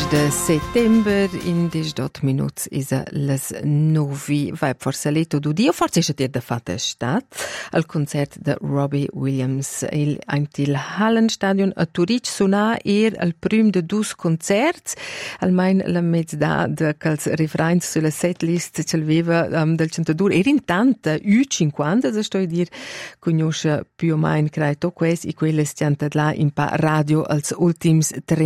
de settember in 18 minuts isa les 9. Vai forse letto du dia, forse è da fatta stat al concert de Robbie Williams il Hallenstadion a Zurich suona al prim de dus concerts almain la mezza de cals refrains sulla setlist ce l'aveva del centadur in tanta U50 se sto a dir conosce più o meno credo questi e quelle stiante là in pa radio als ultims 3